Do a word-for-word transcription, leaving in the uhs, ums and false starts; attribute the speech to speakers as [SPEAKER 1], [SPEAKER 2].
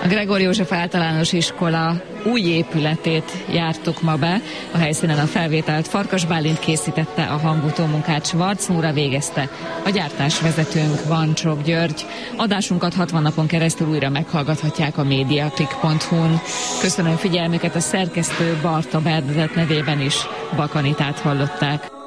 [SPEAKER 1] A Gregor József Általános Iskola új épületét jártuk ma be. A helyszínen a felvételt Farkas Bálint készítette, a hangutómunkát Schwarz Nóra végezte. A gyártásvezetőnk Vancsok György. Adásunkat hatvan napon keresztül újra meghallgathatják a mediaclick pont hu-n. Köszönöm figyelmüket, a szerkesztő Barta Bernadett nevében is Bakanitát hallották.